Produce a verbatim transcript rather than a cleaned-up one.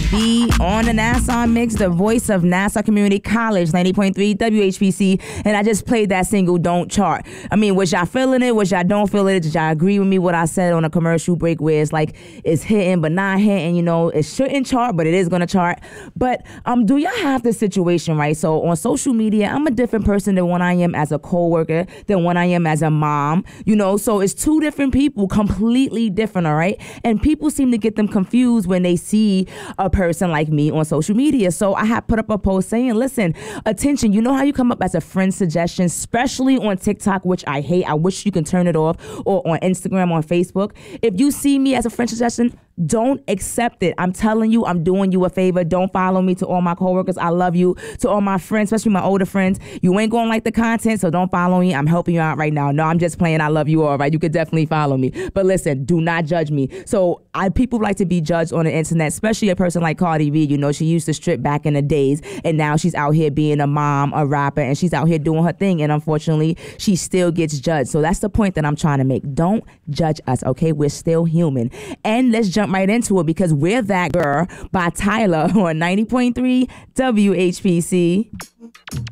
B on the Nassau Mix, the voice of Nassau Community College, ninety point three W H P C, and I just played that single, Don't Chart. I mean, was y'all feeling it? Was y'all don't feel it? Did y'all agree with me what I said on a commercial break where it's like, it's hitting but not hitting, you know, it shouldn't chart, but it is going to chart. But um, do y'all have this situation, right? So on social media, I'm a different person than when I am as a coworker, than when I am as a mom, you know, so it's two different people, completely different, all right? And people seem to get them confused when they see a person like me on social media. So I have put up a post saying, listen, attention, you know how you come up as a friend suggestion, especially on TikTok, which I hate. I wish you can turn it off, or on Instagram, on Facebook. If you see me as a friend suggestion, don't accept it. I'm telling you, I'm doing you a favor. Don't follow me. To all my coworkers, I love you. To all my friends, especially my older friends, you ain't gonna like the content, so don't follow me. I'm helping you out right now. No, I'm just playing. I love you all, right? You could definitely follow me. But listen, do not judge me. So I people like to be judged on the internet, especially a person like Cardi B. You know, she used to strip back in the days, and now she's out here being a mom, a rapper, and she's out here doing her thing. And unfortunately, she still gets judged. So that's the point that I'm trying to make. Don't judge us, okay? We're still human. And let's jump right into it, because We're That Girl by Tyler on ninety point three W H P C.